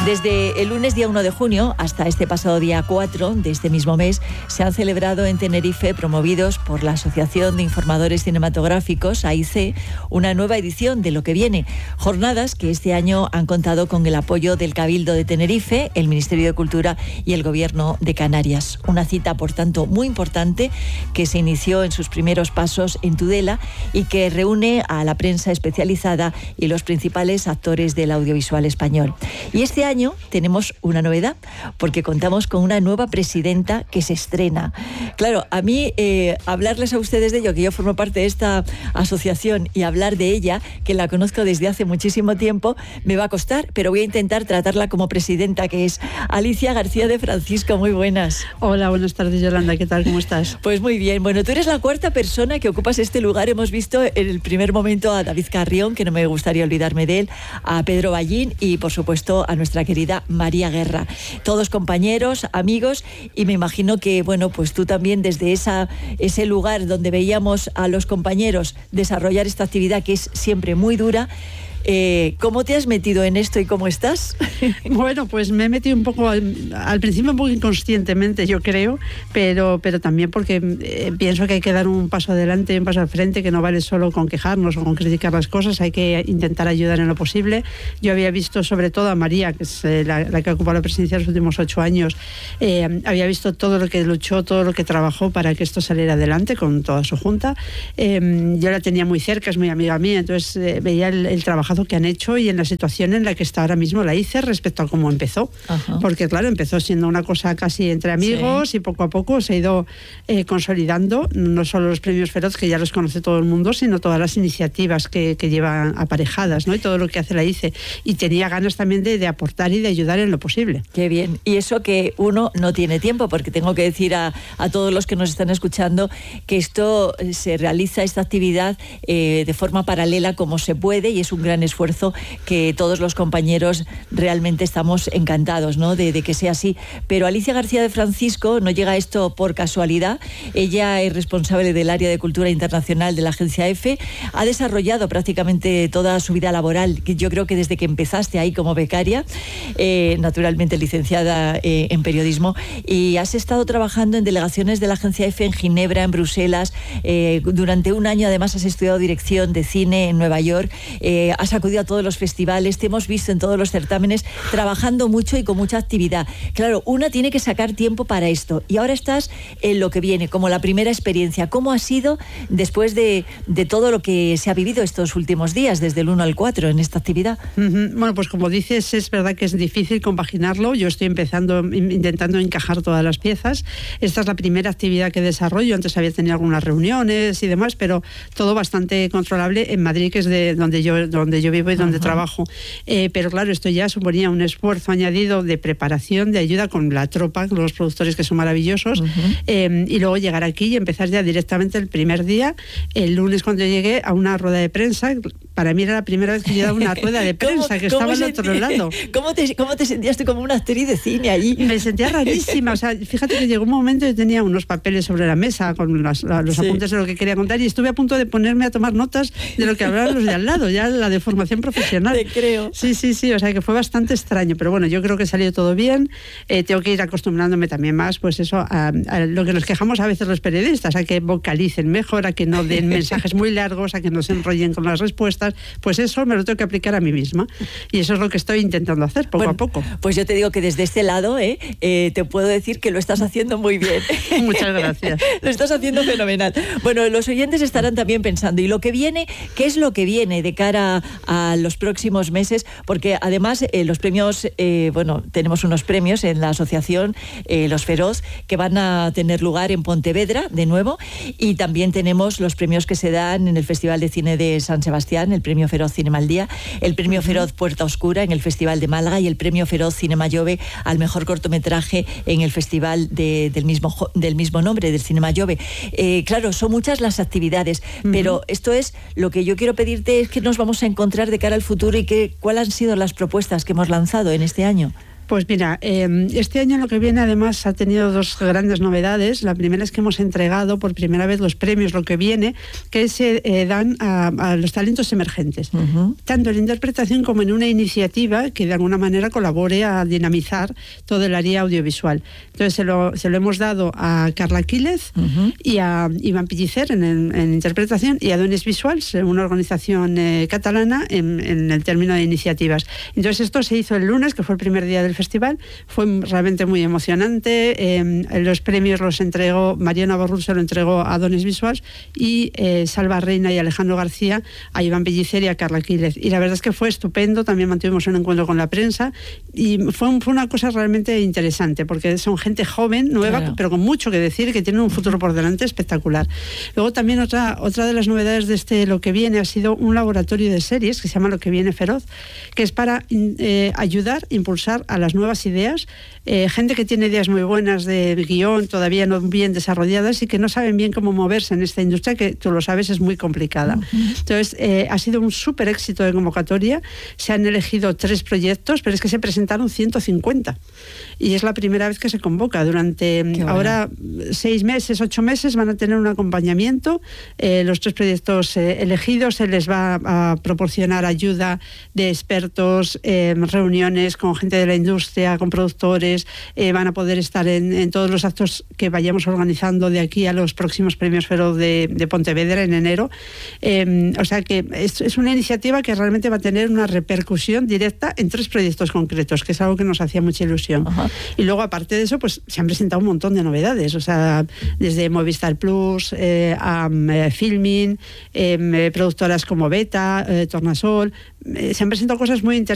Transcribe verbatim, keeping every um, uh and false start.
Desde el lunes día uno de junio hasta este pasado día cuatro de este mismo mes se han celebrado en Tenerife, promovidos por la Asociación de Informadores Cinematográficos, A I C, una nueva edición de Lo que viene. Jornadas que este año han contado con el apoyo del Cabildo de Tenerife, el Ministerio de Cultura y el Gobierno de Canarias. Una cita, por tanto, muy importante que se inició en sus primeros pasos en Tudela y que reúne a la prensa especializada y los principales actores del audiovisual español. Y este año tenemos una novedad, porque contamos con una nueva presidenta que se estrena. Claro, a mí eh, hablarles a ustedes de ello, que yo formo parte de esta asociación, y hablar de ella, que la conozco desde hace muchísimo tiempo, me va a costar, pero voy a intentar tratarla como presidenta, que es Alicia García de Francisco. Muy buenas. Hola, buenas tardes, Yolanda. ¿Qué tal? ¿Cómo estás? Pues muy bien. Bueno, tú eres la cuarta persona que ocupas este lugar. Hemos visto en el primer momento a David Carrión, que no me gustaría olvidarme de él, a Pedro Ballín y, por supuesto, a nuestra querida María Guerra. Todos compañeros, amigos, y me imagino que, bueno, pues tú también desde esa, ese lugar donde veíamos a los compañeros desarrollar esta actividad que es siempre muy dura. Eh, ¿Cómo te has metido en esto y cómo estás? Bueno, pues me he metido un poco, al, al principio un poco inconscientemente, yo creo, pero, pero también porque eh, pienso que hay que dar un paso adelante, un paso al frente, que no vale solo con quejarnos o con criticar las cosas, hay que intentar ayudar en lo posible. Yo había visto sobre todo a María, que es eh, la, la que ha ocupado la presidencia los últimos ocho años, eh, había visto todo lo que luchó, todo lo que trabajó para que esto saliera adelante con toda su junta. Eh, yo la tenía muy cerca, es muy amiga mía, entonces eh, veía el, el trabajo que han hecho y en la situación en la que está ahora mismo la I C E respecto a cómo empezó. Ajá. Porque claro, empezó siendo una cosa casi entre amigos, sí, y poco a poco se ha ido eh, consolidando, no solo los premios Feroz, que ya los conoce todo el mundo, sino todas las iniciativas que, que llevan aparejadas, ¿no? Y todo lo que hace la I C E. Y tenía ganas también de, de aportar y de ayudar en lo posible. Qué bien. Y eso que uno no tiene tiempo, porque tengo que decir a, a todos los que nos están escuchando que esto se realiza, esta actividad, eh, de forma paralela como se puede, y es un gran esfuerzo que todos los compañeros realmente estamos encantados, ¿no? de, de que sea así. Pero Alicia García de Francisco no llega a esto por casualidad. Ella es responsable del área de Cultura Internacional de la Agencia EFE, ha desarrollado prácticamente toda su vida laboral, que yo creo que desde que empezaste ahí como becaria, eh, naturalmente licenciada eh, en periodismo, y has estado trabajando en delegaciones de la Agencia EFE en Ginebra, en Bruselas, eh, durante un año además has estudiado dirección de cine en Nueva York, eh, has acudido a todos los festivales, te hemos visto en todos los certámenes, trabajando mucho y con mucha actividad. Claro, una tiene que sacar tiempo para esto, y ahora estás en Lo que viene, como la primera experiencia. ¿Cómo ha sido después de, de todo lo que se ha vivido estos últimos días, desde el uno al cuatro, en esta actividad? Uh-huh. Bueno, pues como dices, es verdad que es difícil compaginarlo. Yo estoy empezando, intentando encajar todas las piezas. Esta es la primera actividad que desarrollo. Antes había tenido algunas reuniones y demás, pero todo bastante controlable en Madrid, que es de donde yo, donde yo vivo y donde uh-huh. trabajo. Eh, pero claro, esto ya suponía un esfuerzo añadido de preparación, de ayuda con la tropa, con los productores que son maravillosos, uh-huh. eh, y luego llegar aquí y empezar ya directamente el primer día, el lunes cuando llegué a una rueda de prensa. Para mí era la primera vez que yo daba una rueda de prensa, que estaba al otro lado. ¿Cómo te, cómo te sentías tú como una actriz de cine allí? Me sentía rarísima. O sea, fíjate que llegó un momento y tenía unos papeles sobre la mesa con las, la, los sí. apuntes de lo que quería contar, y estuve a punto de ponerme a tomar notas de lo que hablaban los de al lado, ya la de formación profesional. Te creo. Sí, sí, sí, o sea que fue bastante extraño, pero bueno, yo creo que salió todo bien. Eh, tengo que ir acostumbrándome también más, pues eso, a, a lo que nos quejamos a veces los periodistas, a que vocalicen mejor, a que no den mensajes muy largos, a que no se enrollen con las respuestas. Pues eso me lo tengo que aplicar a mí misma, y eso es lo que estoy intentando hacer poco bueno, a poco. Pues yo te digo que desde este lado eh, eh, te puedo decir que lo estás haciendo muy bien. Muchas gracias. Lo estás haciendo fenomenal. Bueno, los oyentes estarán también pensando, ¿y lo que viene? ¿Qué es lo que viene de cara a, a los próximos meses? Porque además eh, los premios, eh, bueno, tenemos unos premios en la asociación, eh, los Feroz, que van a tener lugar en Pontevedra de nuevo, y también tenemos los premios que se dan en el Festival de Cine de San Sebastián, el premio Feroz Cinema al Día, el premio uh-huh. Feroz Puerta Oscura en el Festival de Málaga, y el premio Feroz Cinema Jove al mejor cortometraje en el festival de, del, mismo, del mismo nombre, del Cinema Jove. Eh, claro, son muchas las actividades, uh-huh. pero esto es lo que yo quiero pedirte, es que nos vamos a encontrar de cara al futuro, y que, cuáles han sido las propuestas que hemos lanzado en este año. Pues mira, eh, este año lo que viene además ha tenido dos grandes novedades. La primera es que hemos entregado por primera vez los premios Lo que viene, que se eh, dan a, a los talentos emergentes, uh-huh. tanto en interpretación como en una iniciativa que de alguna manera colabore a dinamizar todo el área audiovisual. Entonces se lo, se lo hemos dado a Carla Quílez uh-huh. y a Iván Pellicer en, en, en interpretación y a Dones Visuals, una organización eh, catalana en, en el término de iniciativas. Entonces esto se hizo el lunes, que fue el primer día del festival, fue realmente muy emocionante. Eh, los premios los entregó, Mariana Borrul se lo entregó a Dones Visuals y eh, Salva Reina y Alejandro García a Iván Pellicer y a Carla Quílez. Y la verdad es que fue estupendo, también mantuvimos un encuentro con la prensa y fue, un, fue una cosa realmente interesante, porque son gente joven, nueva, claro. pero con mucho que decir, que tienen un futuro por delante espectacular. Luego también otra, otra de las novedades de este Lo que viene ha sido un laboratorio de series que se llama Lo que viene Feroz, que es para eh, ayudar, impulsar a las nuevas ideas, eh, gente que tiene ideas muy buenas de guión, todavía no bien desarrolladas y que no saben bien cómo moverse en esta industria, que tú lo sabes, es muy complicada. Uh-huh. Entonces, eh, ha sido un súper éxito de convocatoria, se han elegido tres proyectos, pero es que se presentaron ciento cincuenta y es la primera vez que se convoca. Durante bueno. ahora seis meses, ocho meses van a tener un acompañamiento, eh, los tres proyectos eh, elegidos, se les va a proporcionar ayuda de expertos, eh, reuniones con gente de la industria, con productores, eh, van a poder estar en, en todos los actos que vayamos organizando de aquí a los próximos premios Feroz de, de Pontevedra en enero. Eh, o sea que es, es una iniciativa que realmente va a tener una repercusión directa en tres proyectos concretos, que es algo que nos hacía mucha ilusión. Ajá. Y luego, aparte de eso, pues se han presentado un montón de novedades, o sea, desde Movistar Plus eh, a eh, Filmin, eh, productoras como Beta, eh, Tornasol, eh, se han presentado cosas muy interesantes.